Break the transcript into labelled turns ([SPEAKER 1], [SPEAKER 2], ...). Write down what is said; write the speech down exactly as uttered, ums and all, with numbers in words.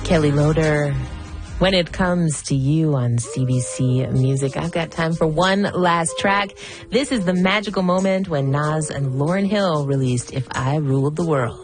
[SPEAKER 1] Kelly Loader. When it comes to you on C B C Music, I've got time for one last track. This is the magical moment when Nas and Lauryn Hill released If I Ruled the World.